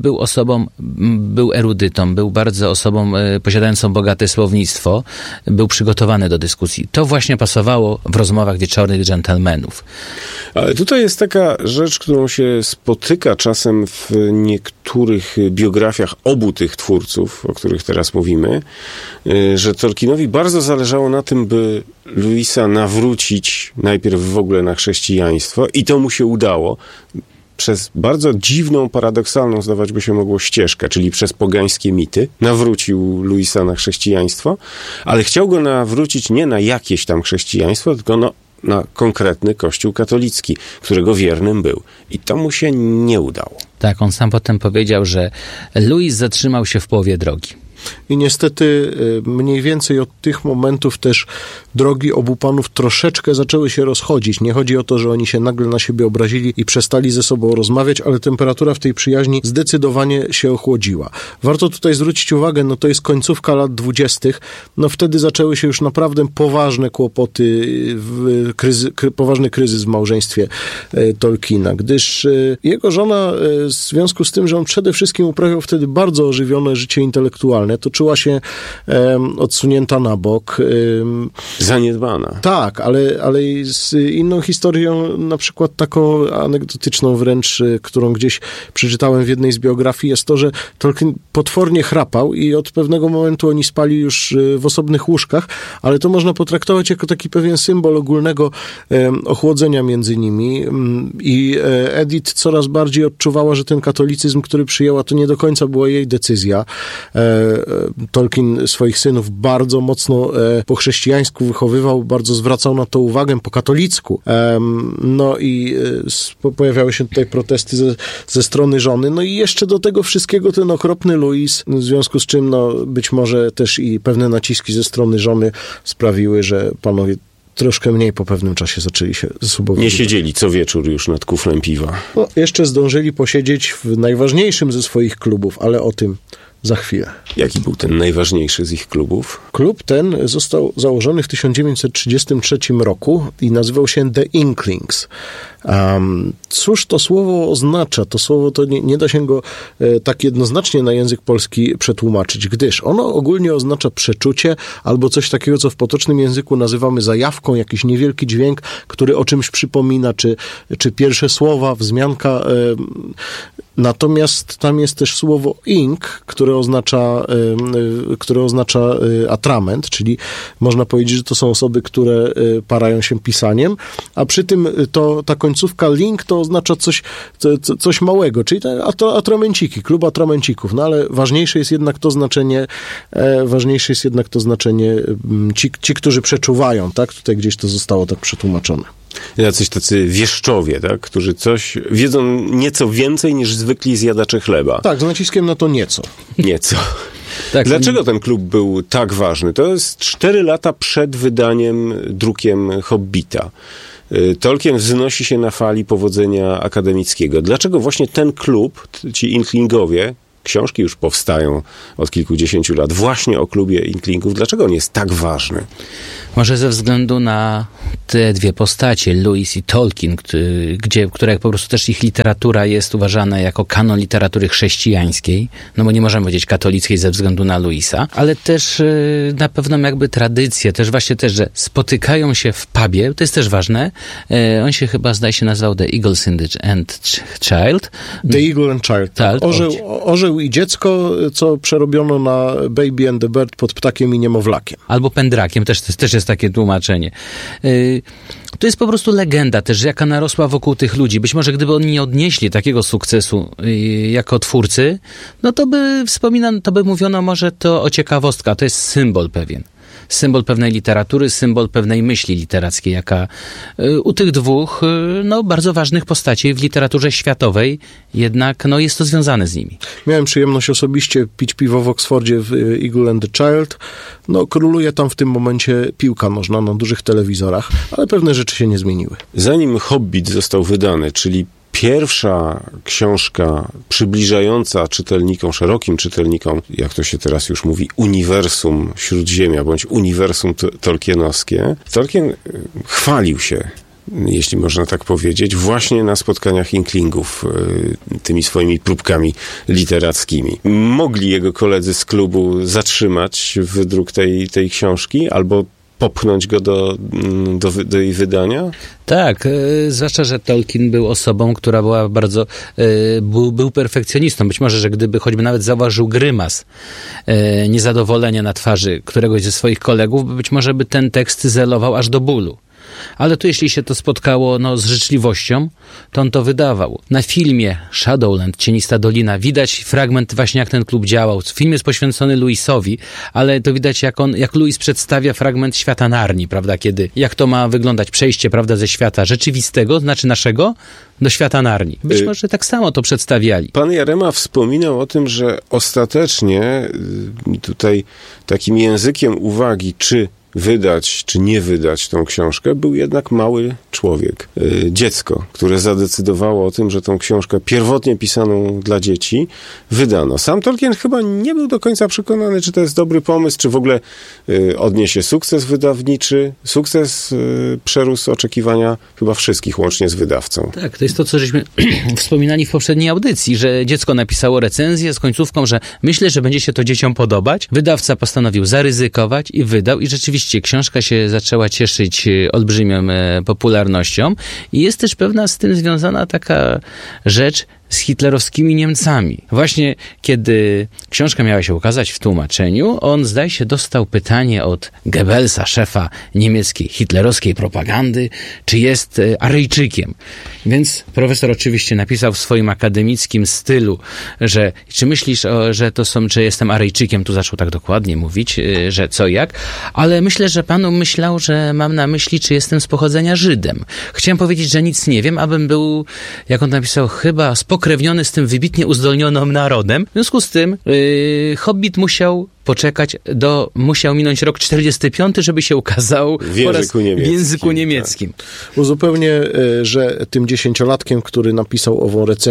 był erudytą, był bardzo osobą posiadającą bogate słownictwo, był przygotowany do dyskusji. To właśnie pasowało w rozmowach wieczornych dżentelmenów. Ale tutaj jest taka rzecz, którą się spotyka czasem w niektórych biografiach obu tych twórców, o których teraz mówimy, że Tolkienowi bardzo zależało na tym, by Louisa nawrócić najpierw w ogóle na chrześcijaństwo i to mu się udało przez bardzo dziwną, paradoksalną, zdawać by się mogło, ścieżkę, czyli przez pogańskie mity, nawrócił Louisa na chrześcijaństwo, ale chciał go nawrócić nie na jakieś tam chrześcijaństwo, tylko na konkretny kościół katolicki, którego wiernym był. I to mu się nie udało. Tak, on sam potem powiedział, że Louis zatrzymał się w połowie drogi. I niestety mniej więcej od tych momentów też drogi obu panów troszeczkę zaczęły się rozchodzić. Nie chodzi o to, że oni się nagle na siebie obrazili i przestali ze sobą rozmawiać, ale temperatura w tej przyjaźni zdecydowanie się ochłodziła. Warto tutaj zwrócić uwagę, to jest końcówka lat 20. Wtedy zaczęły się już naprawdę poważne kłopoty, poważny kryzys w małżeństwie Tolkiena, gdyż jego żona, w związku z tym, że on przede wszystkim uprawiał wtedy bardzo ożywione życie intelektualne, to czuła się odsunięta na bok. Zaniedbana. Tak, ale z inną historią, na przykład taką anegdotyczną wręcz, którą gdzieś przeczytałem w jednej z biografii, jest to, że Tolkien potwornie chrapał i od pewnego momentu oni spali już w osobnych łóżkach, ale to można potraktować jako taki pewien symbol ogólnego ochłodzenia między nimi i Edith coraz bardziej odczuwała, że ten katolicyzm, który przyjęła, to nie do końca była jej decyzja. Tolkien swoich synów bardzo mocno po chrześcijańsku wychowywał, bardzo zwracał na to uwagę, po katolicku. I pojawiały się tutaj protesty ze strony żony. I jeszcze do tego wszystkiego ten okropny Louis, w związku z czym być może też i pewne naciski ze strony żony sprawiły, że panowie troszkę mniej po pewnym czasie zaczęli się ze sobą Nie siedzieli co wieczór już nad kuflem piwa. Jeszcze zdążyli posiedzieć w najważniejszym ze swoich klubów, ale o tym za chwilę. Jaki był ten najważniejszy z ich klubów? Klub ten został założony w 1933 roku i nazywał się The Inklings. Cóż to słowo oznacza? To słowo to nie da się go tak jednoznacznie na język polski przetłumaczyć, gdyż ono ogólnie oznacza przeczucie albo coś takiego, co w potocznym języku nazywamy zajawką, jakiś niewielki dźwięk, który o czymś przypomina, czy pierwsze słowa, wzmianka. Natomiast tam jest też słowo ink, które oznacza atrament, czyli można powiedzieć, że to są osoby, które parają się pisaniem, a przy tym ta końcówka link to oznacza coś małego, czyli atramenciki, klub atramencików, ale ważniejsze jest jednak to znaczenie ci, którzy przeczuwają, tak? Tutaj gdzieś to zostało tak przetłumaczone. Jacyś tacy wieszczowie, tak? Którzy wiedzą nieco więcej niż zwykli zjadacze chleba. Tak, z naciskiem na to nieco. Nieco. Tak. Dlaczego ten klub był tak ważny? To jest 4 lata przed drukiem Hobbita. Tolkien wznosi się na fali powodzenia akademickiego. Dlaczego właśnie ten klub, ci Inklingowie, książki już powstają od kilkudziesięciu lat właśnie o klubie Inklingów, dlaczego on jest tak ważny? Może ze względu na te dwie postacie, Louis i Tolkien, które po prostu też ich literatura jest uważana jako kanon literatury chrześcijańskiej, bo nie możemy powiedzieć katolickiej ze względu na Louisa, ale też na pewno jakby tradycję, też właśnie że spotykają się w pubie, to jest też ważne. On się chyba, zdaje się, nazywał The Eagles and Child. The Eagle and Child. Tak. Orzeł Diabeł i dziecko, co przerobiono na Baby and the Bird pod ptakiem i niemowlakiem. Albo pędrakiem, też jest takie tłumaczenie. To jest po prostu legenda też, jaka narosła wokół tych ludzi. Być może gdyby oni nie odnieśli takiego sukcesu jako twórcy, no to by mówiono może to o ciekawostka, to jest symbol pewien. Symbol pewnej literatury, symbol pewnej myśli literackiej, jaka u tych dwóch bardzo ważnych postaci w literaturze światowej jednak jest to związane z nimi. Miałem przyjemność osobiście pić piwo w Oksfordzie w Eagle and the Child. Króluje tam w tym momencie piłka nożna na dużych telewizorach, ale pewne rzeczy się nie zmieniły. Zanim Hobbit został wydany, czyli pierwsza książka przybliżająca czytelnikom, szerokim czytelnikom, jak to się teraz już mówi, uniwersum Śródziemia, bądź uniwersum tolkienowskie, Tolkien chwalił się, jeśli można tak powiedzieć, właśnie na spotkaniach inklingów tymi swoimi próbkami literackimi. Mogli jego koledzy z klubu zatrzymać wydruk tej książki albo popchnąć go do jej wydania? Tak, zwłaszcza, że Tolkien był osobą, która była bardzo, był perfekcjonistą. Być może, że gdyby choćby nawet zauważył grymas niezadowolenia na twarzy któregoś ze swoich kolegów, być może by ten tekst zelował aż do bólu. Ale tu jeśli się to spotkało z życzliwością, to on to wydawał. Na filmie Shadowland, Cienista Dolina, widać fragment właśnie jak ten klub działał. Film jest poświęcony Louisowi, ale to widać jak Louis przedstawia fragment świata Narni, prawda, jak to ma wyglądać przejście, prawda, ze świata rzeczywistego, znaczy naszego, do świata Narni. Być może tak samo to przedstawiali. Pan Jarema wspominał o tym, że ostatecznie tutaj takim językiem uwagi, czy wydać, czy nie wydać tą książkę, był jednak mały człowiek, dziecko, które zadecydowało o tym, że tą książkę pierwotnie pisaną dla dzieci wydano. Sam Tolkien chyba nie był do końca przekonany, czy to jest dobry pomysł, czy w ogóle odniesie sukces wydawniczy. Sukces przerósł oczekiwania chyba wszystkich, łącznie z wydawcą. Tak, to jest to, co żeśmy wspominali w poprzedniej audycji, że dziecko napisało recenzję z końcówką, że myślę, że będzie się to dzieciom podobać. Wydawca postanowił zaryzykować i wydał i rzeczywiście książka się zaczęła cieszyć olbrzymią popularnością i jest też pewna z tym związana taka rzecz z hitlerowskimi Niemcami. Właśnie kiedy książka miała się ukazać w tłumaczeniu, on zdaje się dostał pytanie od Goebbelsa, szefa niemieckiej hitlerowskiej propagandy, czy jest Aryjczykiem. Więc profesor oczywiście napisał w swoim akademickim stylu, że czy myślisz, że jestem Aryjczykiem, tu zaczął tak dokładnie mówić, że co jak, ale myślę, że pan myślał, że mam na myśli, czy jestem z pochodzenia Żydem. Chciałem powiedzieć, że nic nie wiem, abym był, jak on napisał, chyba spokrewniony z tym wybitnie uzdolnionym narodem. W związku z tym Hobbit musiał minąć rok 45, żeby się ukazał w języku niemieckim. Tak. Uzupełnię, że tym 10-latkiem, który napisał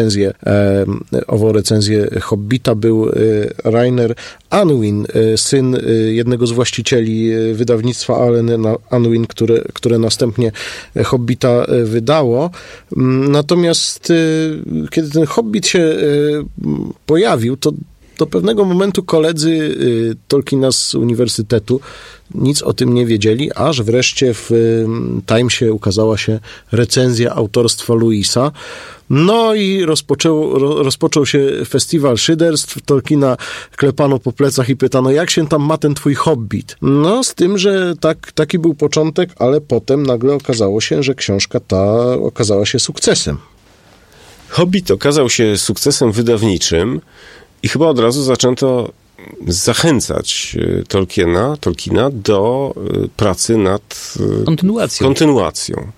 ową recenzję Hobbita, był Rainer Unwin, syn jednego z właścicieli wydawnictwa Allen Unwin, które następnie Hobbita wydało. Natomiast kiedy ten Hobbit się pojawił, to do pewnego momentu koledzy Tolkiena z uniwersytetu nic o tym nie wiedzieli, aż wreszcie w Timesie ukazała się recenzja autorstwa Louisa. No i rozpoczął się festiwal szyderstw. Tolkiena klepano po plecach i pytano, jak się tam ma ten twój Hobbit? No, z tym, że taki był początek, ale potem nagle okazało się, że książka ta okazała się sukcesem. Hobbit okazał się sukcesem wydawniczym i chyba od razu zaczęto zachęcać Tolkiena do pracy nad kontynuacją.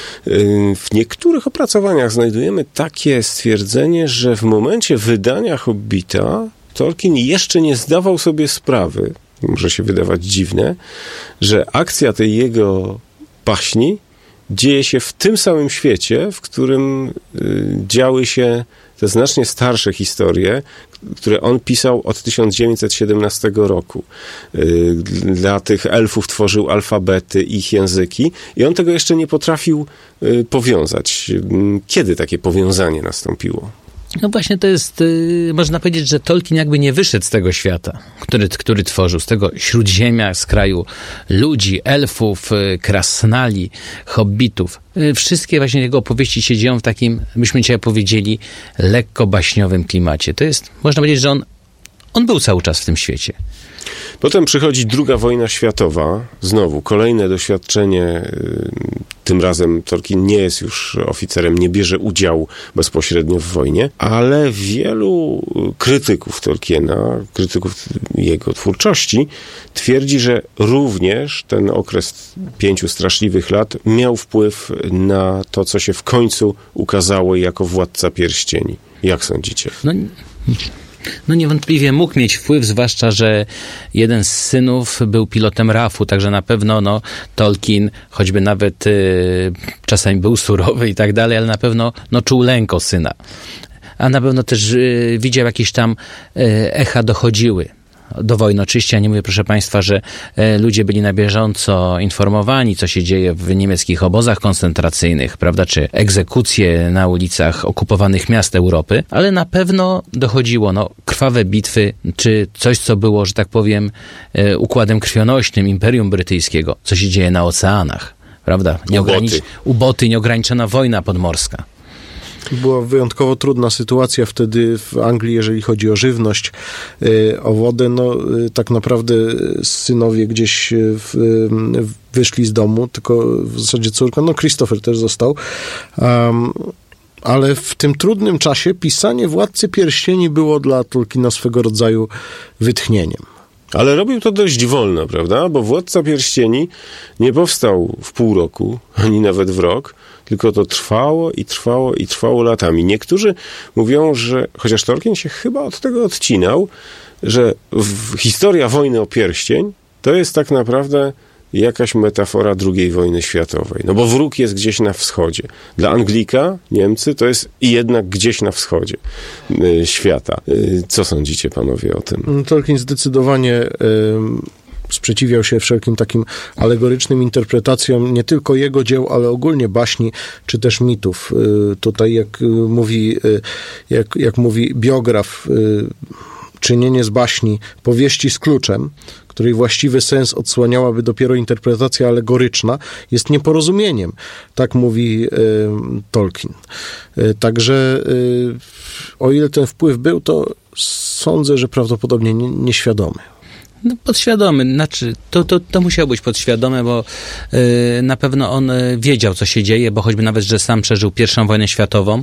W niektórych opracowaniach znajdujemy takie stwierdzenie, że w momencie wydania Hobbita Tolkien jeszcze nie zdawał sobie sprawy, może się wydawać dziwne, że akcja tej jego baśni dzieje się w tym samym świecie, w którym działy się te znacznie starsze historie, które on pisał od 1917 roku. Dla tych elfów tworzył alfabety, ich języki i on tego jeszcze nie potrafił powiązać. Kiedy takie powiązanie nastąpiło? No właśnie to jest, można powiedzieć, że Tolkien jakby nie wyszedł z tego świata, który tworzył, z tego śródziemia, z kraju ludzi, elfów, krasnali, hobbitów. Wszystkie właśnie jego opowieści się dzieją w takim, byśmy dzisiaj powiedzieli, lekko baśniowym klimacie. To jest, można powiedzieć, że on był cały czas w tym świecie. Potem przychodzi II wojna światowa, znowu kolejne doświadczenie, tym razem Tolkien nie jest już oficerem, nie bierze udziału bezpośrednio w wojnie, ale wielu krytyków Tolkiena, krytyków jego twórczości twierdzi, że również ten okres 5 straszliwych lat miał wpływ na to, co się w końcu ukazało jako Władca Pierścieni. Jak sądzicie? No niewątpliwie mógł mieć wpływ, zwłaszcza, że jeden z synów był pilotem RAF-u, także na pewno Tolkien, choćby nawet czasami był surowy i tak dalej, ale na pewno czuł lęk o syna. A na pewno też widział jakieś tam echa dochodziły do wojny. Oczywiście ja nie mówię, proszę Państwa, że ludzie byli na bieżąco informowani, co się dzieje w niemieckich obozach koncentracyjnych, prawda, czy egzekucje na ulicach okupowanych miast Europy, ale na pewno dochodziło, krwawe bitwy, czy coś, co było, że tak powiem, układem krwionośnym Imperium Brytyjskiego, co się dzieje na oceanach, prawda? Uboty, nieograniczona wojna podmorska. Była wyjątkowo trudna sytuacja wtedy w Anglii, jeżeli chodzi o żywność, o wodę. Tak naprawdę synowie gdzieś wyszli z domu, tylko w zasadzie córka, Christopher też został. Ale w tym trudnym czasie pisanie Władcy Pierścieni było dla Tolkiena swego rodzaju wytchnieniem. Ale robił to dość wolno, prawda? Bo Władca Pierścieni nie powstał w pół roku, ani nawet w rok, tylko to trwało latami. Niektórzy mówią, że, chociaż Tolkien się chyba od tego odcinał, że historia wojny o pierścień to jest tak naprawdę jakaś metafora II wojny światowej. Bo wróg jest gdzieś na wschodzie. Dla Anglika, Niemcy, to jest i jednak gdzieś na wschodzie świata. Co sądzicie, panowie, o tym? Tolkien zdecydowanie sprzeciwiał się wszelkim takim alegorycznym interpretacjom nie tylko jego dzieł, ale ogólnie baśni, czy też mitów. Tutaj, jak mówi biograf, czynienie z baśni powieści z kluczem, której właściwy sens odsłaniałaby dopiero interpretacja alegoryczna, jest nieporozumieniem. Tak mówi Tolkien. Także o ile ten wpływ był, to sądzę, że prawdopodobnie nieświadomy. Podświadomy, to musiało być podświadome, bo na pewno on wiedział, co się dzieje, bo choćby nawet, że sam przeżył I wojnę światową,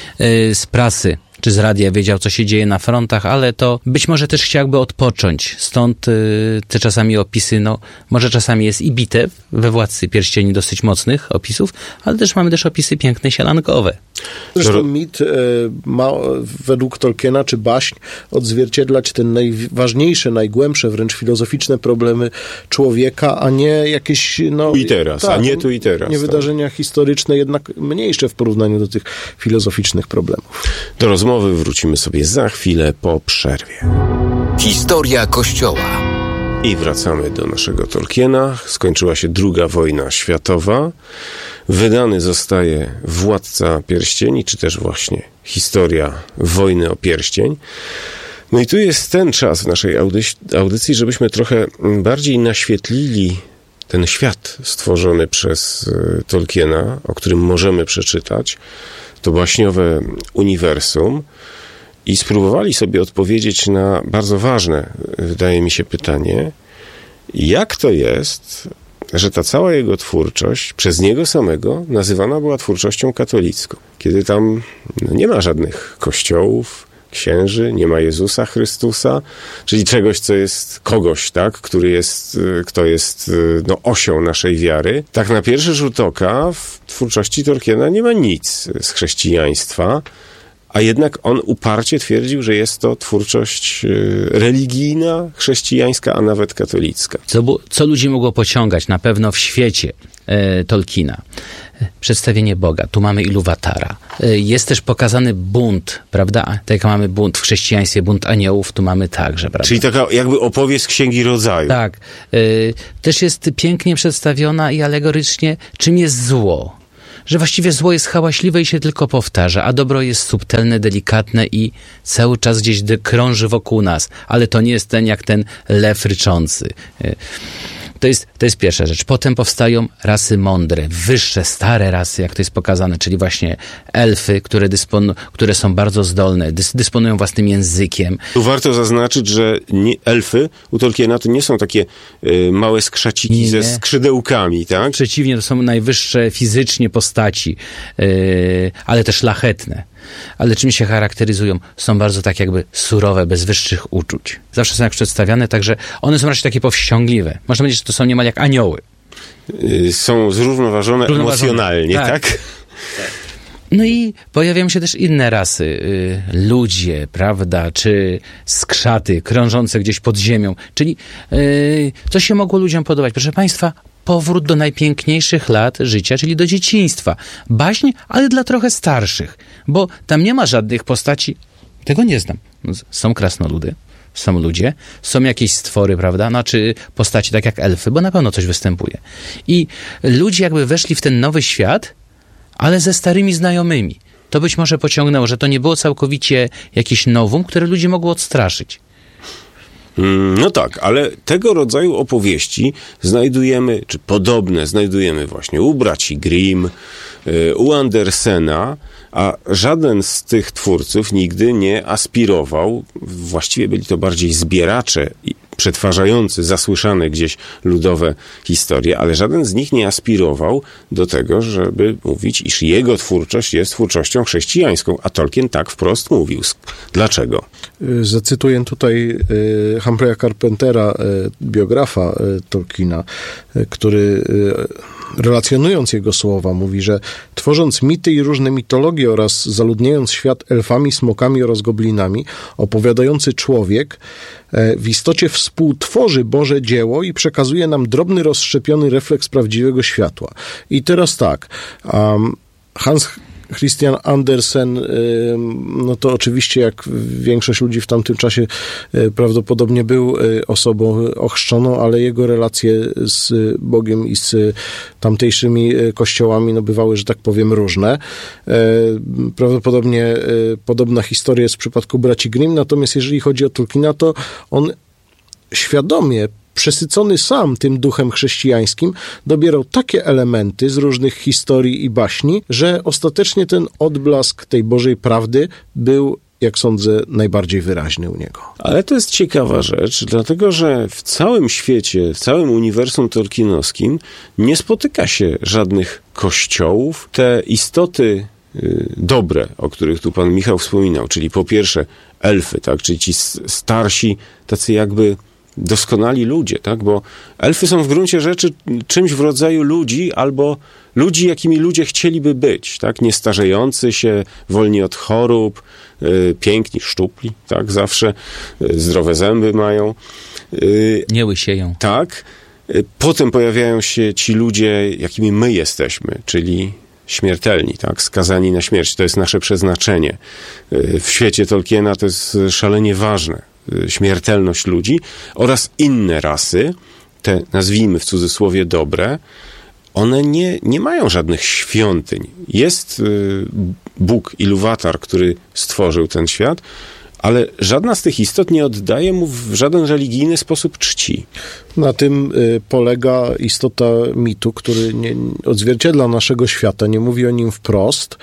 z prasy czy z radia wiedział, co się dzieje na frontach, ale to być może też chciałby odpocząć. Stąd te czasami opisy, może czasami jest i bitew we Władcy Pierścieni dosyć mocnych opisów, ale też mamy opisy piękne, sielankowe. Zresztą mit ma według Tolkiena, czy baśń, odzwierciedlać te najważniejsze, najgłębsze, wręcz filozoficzne problemy człowieka, a nie jakieś... Tu i teraz, a nie tu i teraz. Nie wydarzenia historyczne, jednak mniejsze w porównaniu do tych filozoficznych problemów. Do rozmowy wrócimy sobie za chwilę po przerwie. Historia Kościoła. I wracamy do naszego Tolkiena. Skończyła się II wojna światowa. Wydany zostaje Władca Pierścieni, czy też właśnie historia wojny o pierścień. I tu jest ten czas w naszej audycji, żebyśmy trochę bardziej naświetlili ten świat stworzony przez Tolkiena, o którym możemy przeczytać, to baśniowe uniwersum, i spróbowali sobie odpowiedzieć na bardzo ważne, wydaje mi się, pytanie, jak to jest, że ta cała jego twórczość przez niego samego nazywana była twórczością katolicką, kiedy tam nie ma żadnych kościołów, księży, nie ma Jezusa Chrystusa, czyli czegoś, co jest kogoś, tak, kto jest osią naszej wiary. Tak na pierwszy rzut oka w twórczości Tolkiena nie ma nic z chrześcijaństwa, a jednak on uparcie twierdził, że jest to twórczość religijna, chrześcijańska, a nawet katolicka. Co ludzi mogło pociągać na pewno w świecie Tolkiena? Przedstawienie Boga. Tu mamy Iluwatara. Jest też pokazany bunt, prawda? Tak jak mamy bunt w chrześcijaństwie, bunt aniołów, tu mamy także, prawda? Czyli taka jakby opowieść z Księgi Rodzaju. Tak. Też jest pięknie przedstawiona i alegorycznie, czym jest zło. że właściwie zło jest hałaśliwe i się tylko powtarza, a dobro jest subtelne, delikatne i cały czas gdzieś krąży wokół nas. Ale to nie jest jak ten lew ryczący. To jest pierwsza rzecz. Potem powstają rasy mądre, wyższe, stare rasy, jak to jest pokazane, czyli właśnie elfy, które są bardzo zdolne, dysponują własnym językiem. Tu warto zaznaczyć, że elfy u Tolkiena to nie są takie małe skrzaciki ze skrzydełkami, tak? Przeciwnie, to są najwyższe fizycznie postaci, ale też szlachetne. Ale czym się charakteryzują? Są bardzo tak jakby surowe, bez wyższych uczuć. Zawsze są jak przedstawiane, także one są raczej takie powściągliwe. Można powiedzieć, że to są niemal jak anioły. Są zrównoważone emocjonalnie, tak? No i pojawiają się też inne rasy. Ludzie, prawda, czy skrzaty krążące gdzieś pod ziemią. Czyli co się mogło ludziom podobać? Proszę Państwa, powrót do najpiękniejszych lat życia, czyli do dzieciństwa. Baśń, ale dla trochę starszych, bo tam nie ma żadnych postaci, tego nie znam. Są krasnoludy, są ludzie, są jakieś stwory, prawda, znaczy postaci tak jak elfy, bo na pewno coś występuje. I ludzie jakby weszli w ten nowy świat, ale ze starymi znajomymi. To być może pociągnęło, że to nie było całkowicie jakieś nowum, które ludzi mogło odstraszyć. No tak, ale tego rodzaju opowieści znajdujemy, czy podobne znajdujemy właśnie u braci Grimm, u Andersena, a żaden z tych twórców nigdy nie aspirował, właściwie byli to bardziej zbieracze przetwarzający zasłyszane gdzieś ludowe historie, ale żaden z nich nie aspirował do tego, żeby mówić, iż jego twórczość jest twórczością chrześcijańską, a Tolkien tak wprost mówił. Dlaczego? Zacytuję tutaj Humphreya Carpentera, biografa Tolkiena, który relacjonując jego słowa mówi, że tworząc mity i różne mitologie oraz zaludniając świat elfami, smokami oraz goblinami, opowiadający człowiek w istocie współtworzy Boże dzieło i przekazuje nam drobny, rozszczepiony refleks prawdziwego światła. I teraz tak, Hans Christian Andersen, no to oczywiście jak większość ludzi w tamtym czasie prawdopodobnie był osobą ochrzczoną, ale jego relacje z Bogiem i z tamtejszymi kościołami no bywały, że tak powiem, różne. Prawdopodobnie podobna historia jest w przypadku braci Grimm, natomiast jeżeli chodzi o Tolkiena, to on świadomie, przesycony sam tym duchem chrześcijańskim, dobierał takie elementy z różnych historii i baśni, że ostatecznie ten odblask tej Bożej prawdy był, jak sądzę, najbardziej wyraźny u niego. Ale to jest ciekawa rzecz, dlatego że w całym świecie, w całym uniwersum tolkienowskim nie spotyka się żadnych kościołów. Te istoty dobre, o których tu pan Michał wspominał, czyli po pierwsze elfy, tak, czyli ci starsi, tacy jakby doskonali ludzie, tak? Bo elfy są w gruncie rzeczy czymś w rodzaju ludzi albo ludzi, jakimi ludzie chcieliby być, tak? Nie starzejący się, wolni od chorób, piękni, szczupli, tak? Zawsze zdrowe zęby mają. Nie łysieją. Tak. Potem pojawiają się ci ludzie, jakimi my jesteśmy, czyli śmiertelni, tak? Skazani na śmierć. To jest nasze przeznaczenie. W świecie Tolkiena to jest szalenie ważne. Śmiertelność ludzi oraz inne rasy, te nazwijmy w cudzysłowie dobre, one nie mają żadnych świątyń. Jest Bóg Iluvatar, który stworzył ten świat, ale żadna z tych istot nie oddaje mu w żaden religijny sposób czci. Na tym polega istota mitu, który nie odzwierciedla naszego świata, nie mówi o nim wprost,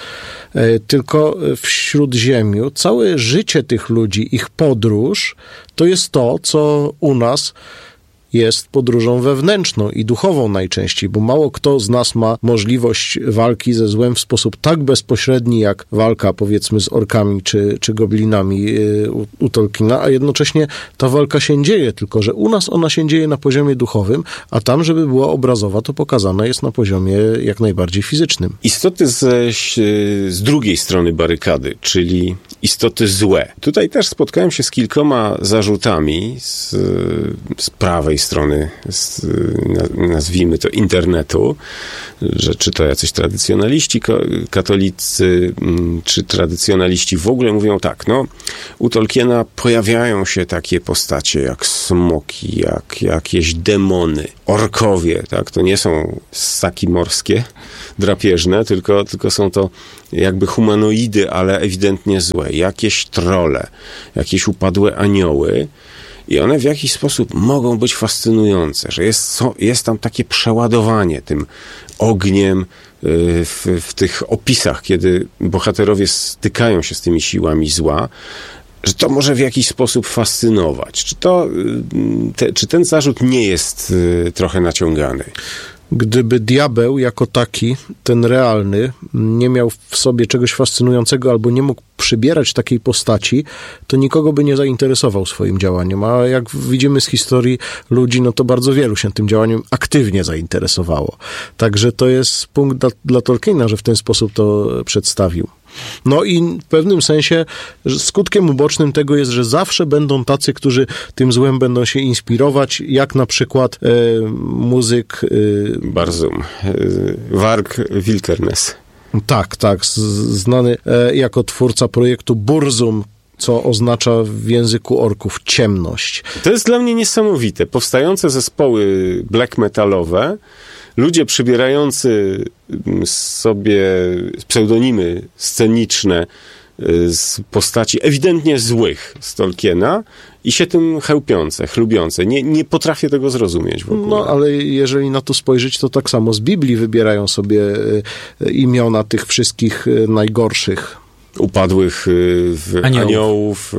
tylko w Śródziemiu całe życie tych ludzi, ich podróż, to jest to, co u nas jest podróżą wewnętrzną i duchową najczęściej, bo mało kto z nas ma możliwość walki ze złem w sposób tak bezpośredni, jak walka, powiedzmy, z orkami czy goblinami u Tolkiena, a jednocześnie ta walka się dzieje, tylko że u nas ona się dzieje na poziomie duchowym, a tam, żeby była obrazowa, to pokazana jest na poziomie jak najbardziej fizycznym. Istoty z drugiej strony barykady, czyli istoty złe. Tutaj też spotkałem się z kilkoma zarzutami z prawej strony, nazwijmy to internetu, że czy to jacyś tradycjonaliści katolicy, czy tradycjonaliści w ogóle mówią tak, no u Tolkiena pojawiają się takie postacie jak smoki, jak jakieś demony, orkowie, tak, to nie są ssaki morskie, drapieżne, tylko są to jakby humanoidy, ale ewidentnie złe, jakieś trolle, jakieś upadłe anioły i one w jakiś sposób mogą być fascynujące, że jest tam takie przeładowanie tym ogniem w tych opisach, kiedy bohaterowie stykają się z tymi siłami zła, że to może w jakiś sposób fascynować. Czy ten zarzut nie jest trochę naciągany? Gdyby diabeł jako taki, ten realny, nie miał w sobie czegoś fascynującego albo nie mógł przybierać takiej postaci, to nikogo by nie zainteresował swoim działaniem. A jak widzimy z historii ludzi, no to bardzo wielu się tym działaniem aktywnie zainteresowało. Także to jest punkt dla Tolkiena, że w ten sposób to przedstawił. No i w pewnym sensie skutkiem ubocznym tego jest, że zawsze będą tacy, którzy tym złem będą się inspirować, jak na przykład muzyk... Barzum. Varg Vikernes. Tak, znany jako twórca projektu Burzum, co oznacza w języku orków ciemność. To jest dla mnie niesamowite. Powstające zespoły black metalowe, ludzie przybierający sobie pseudonimy sceniczne z postaci ewidentnie złych z Tolkiena i się tym chlubiące. Nie potrafię tego zrozumieć w ogóle. No, ale jeżeli na to spojrzeć, to tak samo z Biblii wybierają sobie imiona tych wszystkich najgorszych. Upadłych aniołów.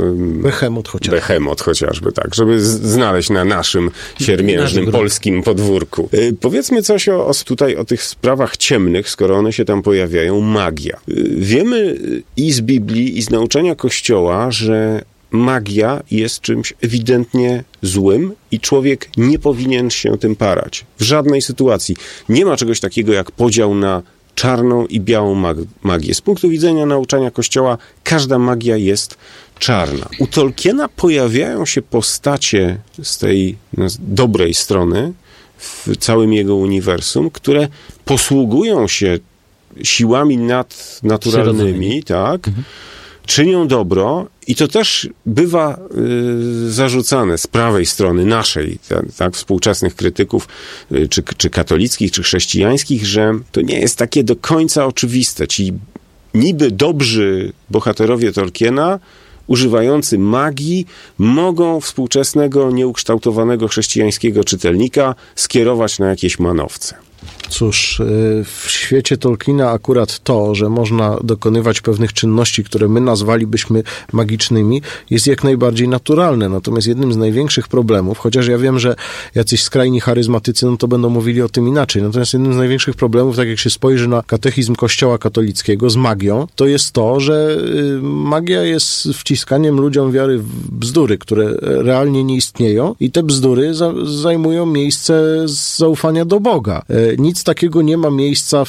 Behemot chociażby, tak, żeby znaleźć na naszym siermiężnym polskim podwórku. Powiedzmy coś o tych sprawach ciemnych, skoro one się tam pojawiają, magia. Wiemy i z Biblii, i z nauczania Kościoła, że magia jest czymś ewidentnie złym i człowiek nie powinien się tym parać. W żadnej sytuacji. Nie ma czegoś takiego jak podział na czarną i białą magię. Z punktu widzenia nauczania Kościoła każda magia jest czarna. U Tolkiena pojawiają się postacie z tej dobrej strony w całym jego uniwersum, które posługują się siłami nadnaturalnymi, tak, czynią dobro i to też bywa zarzucane z prawej strony naszej, tak, współczesnych krytyków, czy katolickich, czy chrześcijańskich, że to nie jest takie do końca oczywiste. Ci niby dobrzy bohaterowie Tolkiena, używający magii, mogą współczesnego, nieukształtowanego chrześcijańskiego czytelnika skierować na jakieś manowce. Cóż, w świecie Tolkiena akurat to, że można dokonywać pewnych czynności, które my nazwalibyśmy magicznymi, jest jak najbardziej naturalne. Natomiast jednym z największych problemów, chociaż ja wiem, że jacyś skrajni charyzmatycy, no to będą mówili o tym inaczej, natomiast jednym z największych problemów, tak jak się spojrzy na katechizm Kościoła katolickiego z magią, to jest to, że magia jest wciskaniem ludziom wiary w bzdury, które realnie nie istnieją i te bzdury zajmują miejsce zaufania do Boga. Nic takiego nie ma miejsca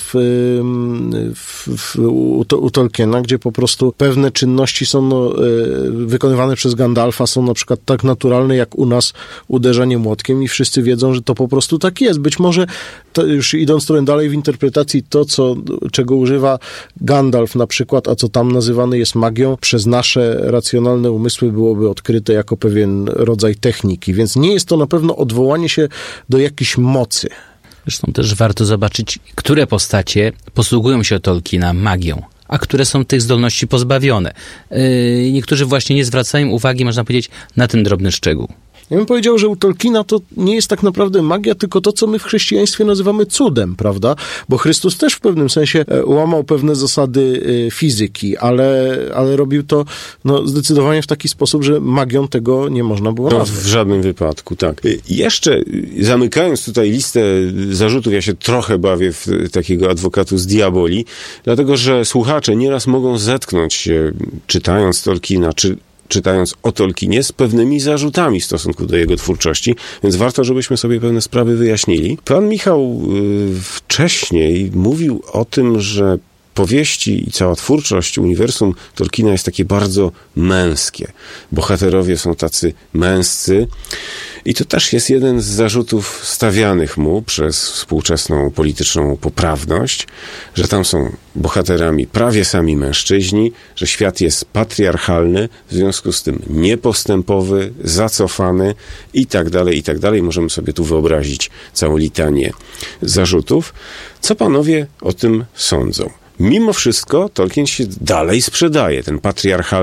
u Tolkiena, gdzie po prostu pewne czynności są wykonywane przez Gandalfa, są na przykład tak naturalne jak u nas uderzanie młotkiem i wszyscy wiedzą, że to po prostu tak jest. Być może, to już idąc trochę dalej w interpretacji, to, czego używa Gandalf na przykład, a co tam nazywane jest magią, przez nasze racjonalne umysły byłoby odkryte jako pewien rodzaj techniki. Więc nie jest to na pewno odwołanie się do jakiejś mocy. Zresztą też warto zobaczyć, które postacie posługują się Tolkiena magią, a które są tych zdolności pozbawione. Niektórzy właśnie nie zwracają uwagi, można powiedzieć, na ten drobny szczegół. Ja bym powiedział, że u Tolkiena to nie jest tak naprawdę magia, tylko to, co my w chrześcijaństwie nazywamy cudem, prawda? Bo Chrystus też w pewnym sensie łamał pewne zasady fizyki, ale robił to zdecydowanie w taki sposób, że magią tego nie można było nazwać. W żadnym wypadku, tak. Jeszcze zamykając tutaj listę zarzutów, ja się trochę bawię w takiego advocatus diaboli, dlatego, że słuchacze nieraz mogą zetknąć się, czytając Tolkiena, czy czytając o Tolkienie, z pewnymi zarzutami w stosunku do jego twórczości, więc warto, żebyśmy sobie pewne sprawy wyjaśnili. Pan Michał wcześniej mówił o tym, że powieści i cała twórczość uniwersum Tolkiena jest takie bardzo męskie. Bohaterowie są tacy męscy i to też jest jeden z zarzutów stawianych mu przez współczesną polityczną poprawność, że tam są bohaterami prawie sami mężczyźni, że świat jest patriarchalny, w związku z tym niepostępowy, zacofany i tak dalej, i tak dalej. Możemy sobie tu wyobrazić całą litanię zarzutów. Co panowie o tym sądzą? Mimo wszystko Tolkien się dalej sprzedaje, ten patriarchalny